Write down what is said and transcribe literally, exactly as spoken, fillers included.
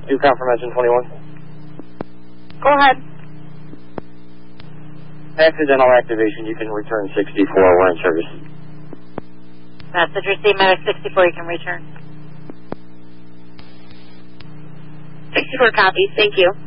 Do confirmation twenty-one. Go ahead. Accidental activation, you can return sixty-four, we're in service. Message received, Medic sixty-four, you can return. sixty-four copies, thank you.